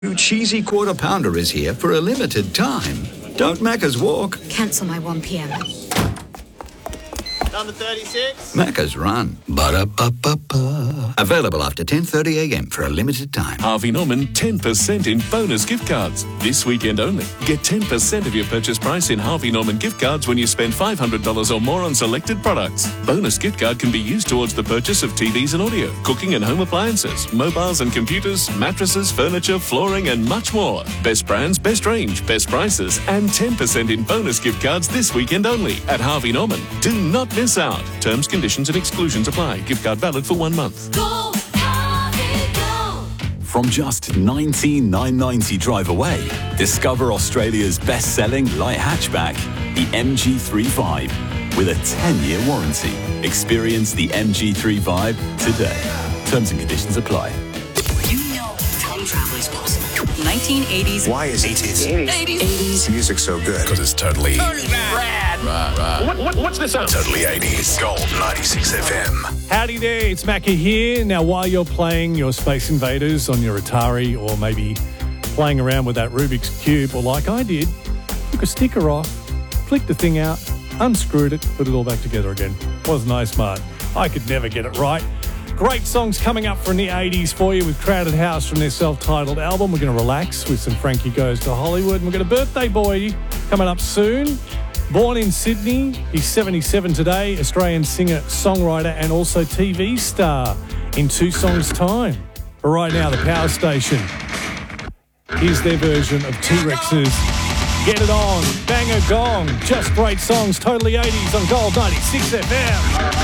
New cheesy quarter pounder is here for a limited time. Don't Macca's walk. Cancel my 1 p.m. Number 36. Macca's run. Ba-da-ba-ba-ba. Available after 10:30 a.m. for a limited time. Harvey Norman 10% in bonus gift cards. This weekend only. Get 10% of your purchase price in Harvey Norman gift cards when you spend $500 or more on selected products. Bonus gift card can be used towards the purchase of TVs and audio, cooking and home appliances, mobiles and computers, mattresses, furniture, flooring and much more. Best brands, best range, best prices and 10% in bonus gift cards this weekend only at Harvey Norman. Do not miss out. Terms, conditions and exclusions apply. Gift card valid for 1 month. Go, Harvey, go! From just $19,990 drive away, discover Australia's best-selling light hatchback, the MG3 Vibe, with a 10-year warranty. Experience the MG3 Vibe today. Terms and conditions apply. You know time travel is possible. 1980s. Why is 80s. music so good? Because it's totally Rad. What's this on? Totally 80s. Gold 96 FM. Howdy there, it's Macca here. Now, while you're playing your Space Invaders on your Atari or maybe playing around with that Rubik's Cube, or like I did, took a sticker off, flicked the thing out, unscrewed it, put it all back together again. Wasn't I smart? I could never get it right. Great songs coming up from the 80s for you with Crowded House from their self-titled album. We're going to relax with some Frankie Goes to Hollywood. And we've got a birthday boy coming up soon. Born in Sydney, he's 77 today, Australian singer, songwriter and also TV star in 2 songs' time. But right now, the Power Station. Here's their version of T-Rex's Get It On, Bang a Gong. Just great songs, totally 80s on Gold 96 FM.